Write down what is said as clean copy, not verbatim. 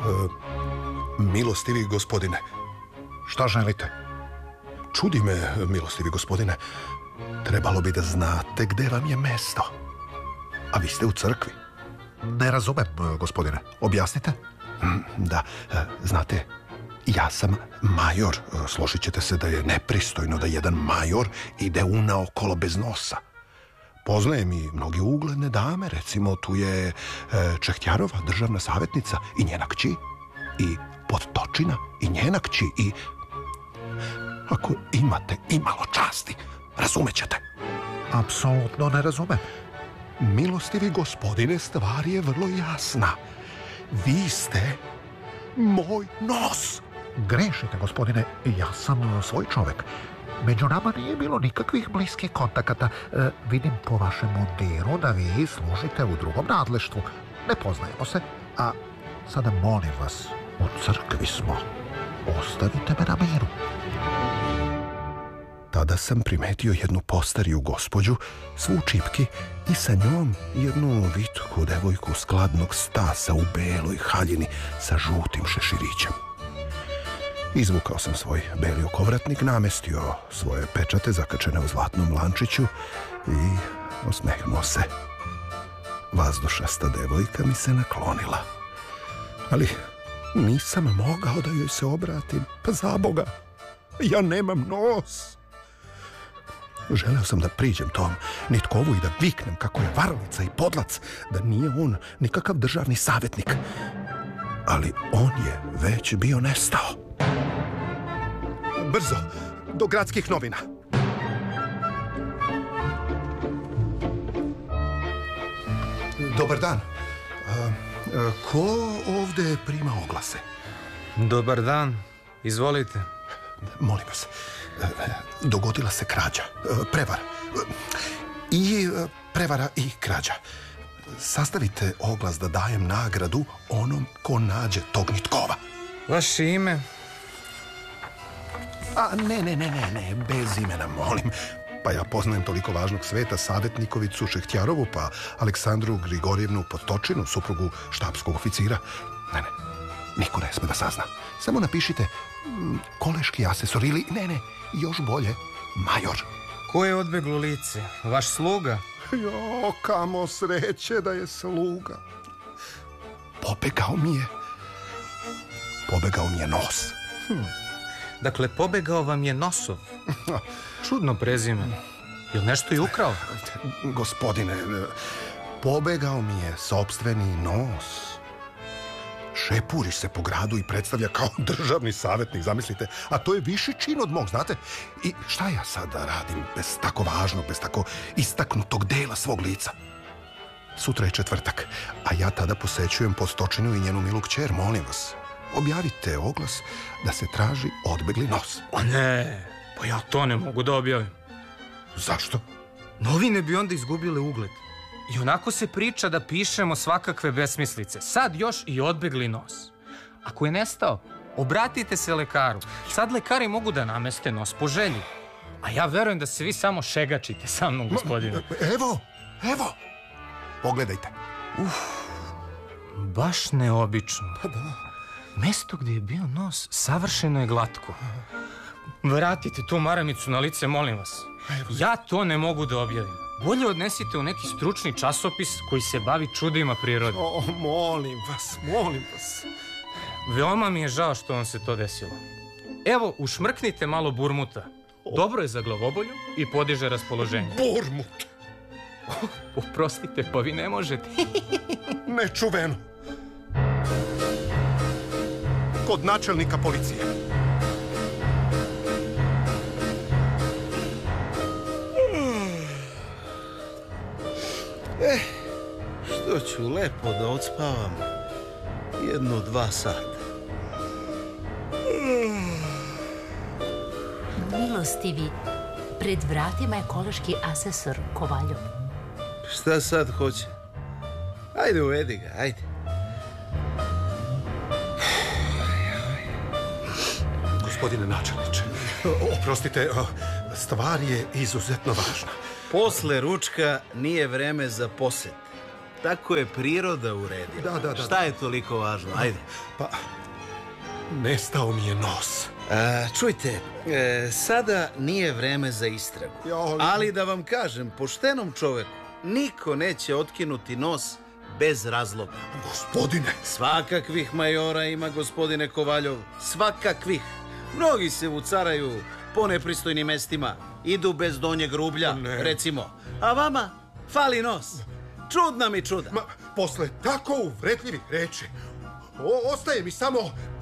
Milostivi gospodine. Šta želite? Čudi me, milostivi gospodine. Trebalo bi da znate gde vam je mesto. A vi ste u crkvi. Ne razumem, gospodine. Objasnite? Da, znate, ja sam major. Složit ćete se da je nepristojno da jedan major ide unaokolo bez nosa. Poznajem i mnoge ugledne dame, recimo tu je Čehtjarova, državna savjetnica i njena kći, i Podtočina i njena kći, i ako imate imalo časti, razumećete. Apsolutno ne razumem. Milostivi gospodine, stvar je vrlo jasna. Vi ste moj nos. Grešite, gospodine, ja sam svoj čovek. Među nama nije bilo nikakvih bliskih kontakata. Vidim po vašem mundiru da vi služite u drugom nadleštvu. Ne poznajemo se. A sada molim vas, u crkvi smo. Ostavite me na miru. Tada sam primetio jednu postariju gospođu, svu u čipki, i sa njom jednu vitku devojku skladnog stasa u beloj haljini sa žutim šeširićem. Izvukao sam svoj beli okovratnik, namestio svoje pečate zakačene u zlatnom lančiću i osmehnuo se. Vazdušasta devojka mi se naklonila. Ali nisam mogao da joj se obratim. Pa zaboga, ja nemam nos. Želeo sam da priđem tom Nitkovu i da viknem kako je varalica i podlac, da nije on nikakav državni savjetnik. Ali on je već bio nestao. Brzo, do gradskih novina. Dobar dan. Ko ovde prima oglase? Dobar dan, izvolite. Molim vas, dogodila se krađa, prevara. I prevara i krađa. Sastavite oglas da dajem nagradu onom ko nađe tog Nitkova. Vaše ime? A ne, bez imena, molim. Pa ja poznajem toliko važnog sveta, savjetnikovicu Šehtjarovu, pa Aleksandru Grigorjevnu Podtočinu, suprugu štabskog oficira. Ne, niko ne sme da sazna. Samo napišite koleški asesor ili, ne, još bolje, major. Ko je odbeglo lice? Vaš sluga? Jo, kamo sreće da je sluga. Pobegao mi je nos. Dakle, pobegao vam je nosov. Čudno prezime. Jel nešto i ukrao? Gospodine, pobegao mi je sopstveni nos. Šepuri se po gradu i predstavlja kao državni savjetnik, zamislite. A to je viši čin od mog, znate? I šta ja sada radim bez tako važnog, bez tako istaknutog dela svog lica? Sutra je četvrtak, a ja tada posećujem Podtočinu i njenu milu kćer, molim vas. Objavite oglas da se traži odbegli nos. O ne, pa ja to ne mogu da objavim. Zašto? Novine bi onda izgubile ugled. I onako se priča da pišemo svakakve besmislice. Sad još i odbegli nos. Ako je nestao, obratite se lekaru. Sad lekari mogu da nameste nos po želji. A ja verujem da se vi samo šegačite sa mnom, gospodine. Evo, pogledajte. Baš neobično. Pa da. Mesto gdje je bio nos savršeno je glatko. Vratite tu maramicu na lice, molim vas. Ja to ne mogu da objavim. Bolje odnesite u neki stručni časopis koji se bavi čudima prirode. Molim vas. Veoma mi je žao što vam se to desilo. Evo, ušmrknite malo burmuta. Dobro je za glavobolju i podiže raspoloženje. Burmut? Oprostite, pa vi ne možete. Nečuveno. Kod načelnika policije. Što ću lepo da odspavam 1-2 sata. Milostivi, pred vratima je koleški asesor Kovaljov. Šta sad hoće? Ajde, uvedi ga, ajde. Gospodine načelniče, oprostite, stvar je izuzetno važna. Posle ručka nije vreme za posjet. tako je priroda uredila. Da. Šta je toliko važno? Ajde. Pa, nestao mi je nos. Čujte, sada nije vreme za istragu. Ali da vam kažem, poštenom čoveku niko neće otkinuti nos bez razloga. Gospodine! Svakakvih majora ima, gospodine Kovaljov. Svakakvih. Mnogi se vucaraju po nepristojnim mestima. Idu bez donjeg rublja, recimo. A vama fali nos. Čudna mi čuda. Posle tako uvredljivih reči, ostaje mi samo